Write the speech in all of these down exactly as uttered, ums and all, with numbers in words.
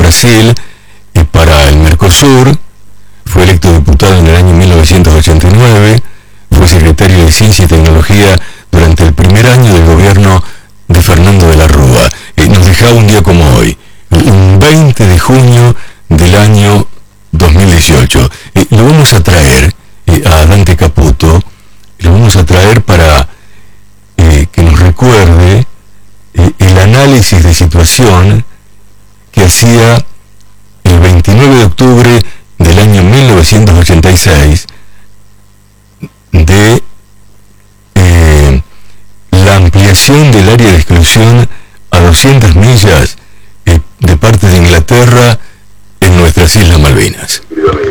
Brasil y para el Mercosur. Fue electo diputado en el año mil novecientos ochenta y nueve, fue secretario de Ciencia y Tecnología durante el primer año del gobierno de Fernando de la Rúa. Eh, nos dejaba un día como hoy, un veinte de junio del año dos mil dieciocho. Eh, lo vamos a traer eh, a Dante Caputo, lo vamos a traer para eh, que nos recuerde eh, el análisis de situación que hacía el veintinueve de octubre del año mil novecientos ochenta y seis de eh, la ampliación del área de exclusión a doscientas millas eh, de parte de Inglaterra en nuestras Islas Malvinas.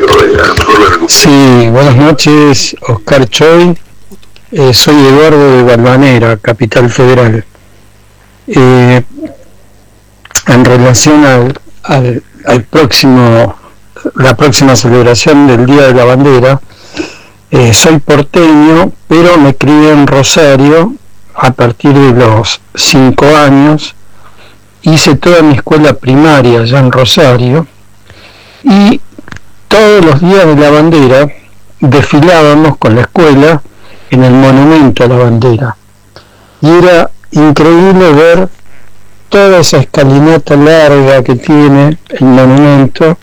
Sí, buenas noches, Oscar Choi. Eh, soy Eduardo de Balvanera, Capital Federal. Eh, en relación al, al, al próximo, la próxima celebración del Día de la Bandera, eh, soy porteño, pero me crié en Rosario a partir de los cinco años. Hice toda mi escuela primaria allá en Rosario y todos los días de la bandera desfilábamos con la escuela en el monumento a la bandera y era increíble ver toda esa escalinata larga que tiene el monumento,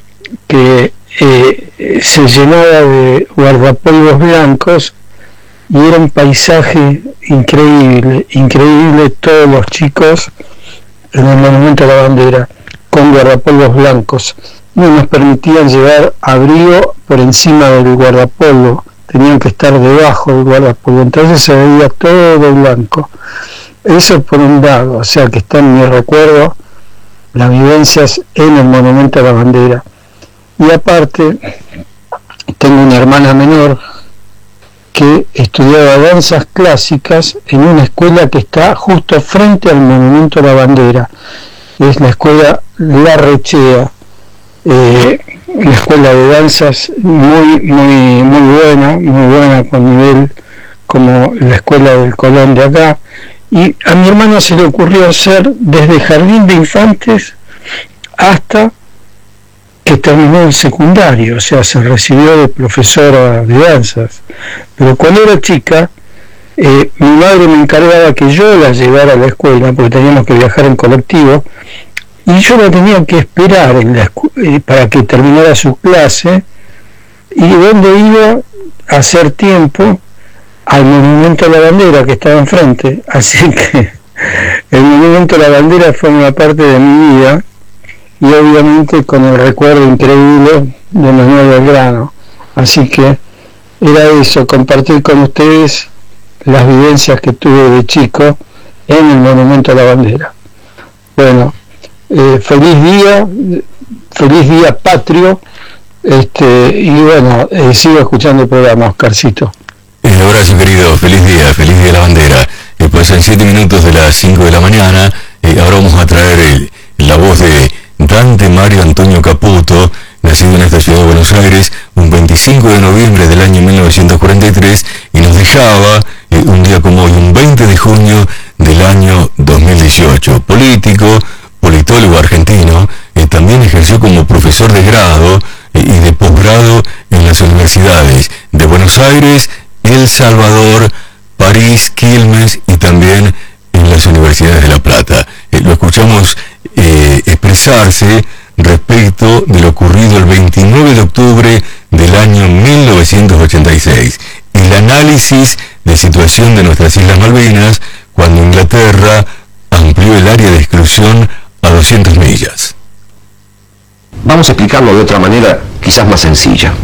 que eh, se llenaba de guardapolvos blancos y era un paisaje increíble, increíble, todos los chicos en el monumento a la bandera con guardapolvos blancos. No nos permitían llevar abrigo por encima del guardapolvo, tenían que estar debajo del guardapolvo, entonces se veía todo blanco. Eso por un lado, o sea que está en mi recuerdo las vivencias en el monumento a la bandera. Y aparte tengo una hermana menor que estudiaba danzas clásicas en una escuela que está justo frente al monumento a la bandera, es la escuela La Rechea, eh, una escuela de danzas muy muy muy buena, muy buena con nivel como la escuela del Colón de acá. Y a mi hermana se le ocurrió hacer desde jardín de infantes hasta que terminó el secundario, o sea, se recibió de profesora de danzas. Pero cuando era chica, eh, mi madre me encargaba que yo la llevara a la escuela, porque teníamos que viajar en colectivo, y yo la tenía que esperar en la escu- eh, para que terminara su clase, y donde iba a hacer tiempo al monumento a la bandera que estaba enfrente. Así que el monumento a la bandera fue una parte de mi vida, y obviamente con el recuerdo increíble de Manuel Belgrano. Así que era eso, compartir con ustedes las vivencias que tuve de chico en el monumento a la bandera. Bueno, eh, feliz día, feliz día patrio, este, y bueno, eh, sigo escuchando el programa, Oscarcito. Un abrazo, querido, feliz día, feliz día de la bandera. Eh, pues en siete minutos de las cinco de la mañana, eh, ahora vamos a traer el, la voz de Dante Mario Antonio Caputo, nacido en esta ciudad de Buenos Aires un veinticinco de noviembre del año mil novecientos cuarenta y tres, y nos dejaba eh, un día como hoy, un veinte de junio del año dos mil dieciocho. Político, politólogo argentino, eh, también ejerció como profesor de grado eh, y de posgrado en las universidades de Buenos Aires, El Salvador, París, Quilmes y también en las universidades de La Plata. Eh, lo escuchamos eh, expresarse respecto de lo ocurrido el veintinueve de octubre del año mil novecientos ochenta y seis, el análisis de situación de nuestras Islas Malvinas cuando Inglaterra amplió el área de exclusión a doscientas millas. Vamos a explicarlo de otra manera, quizás más sencilla.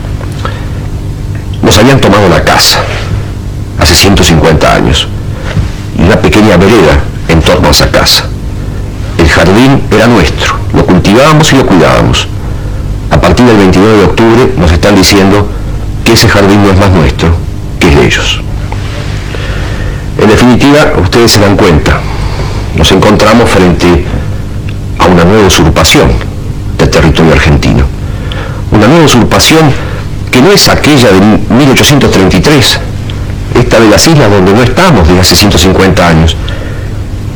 Nos habían tomado la casa hace ciento cincuenta años y una pequeña vereda en torno a esa casa. El jardín era nuestro, lo cultivábamos y lo cuidábamos. A partir del veintinueve de octubre nos están diciendo que ese jardín no es más nuestro, que es de ellos. En definitiva, ustedes se dan cuenta, nos encontramos frente a una nueva usurpación del territorio argentino. Una nueva usurpación que no es aquella de mil ochocientos treinta y tres, esta de las islas donde no estamos desde hace ciento cincuenta años,